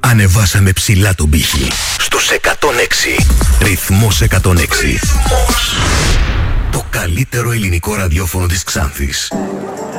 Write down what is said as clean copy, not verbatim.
Ανεβάσαμε ψηλά τον πύχη. Στους 106. Ρυθμός 106. Το καλύτερο ελληνικό ραδιόφωνο της Ξάνθης.